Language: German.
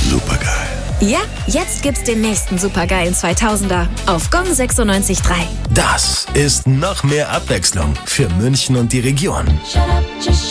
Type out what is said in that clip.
Supergeil. Ja, jetzt gibt's den nächsten supergeilen 2000er auf Gong 96.3. Das ist noch mehr Abwechslung für München und die Region.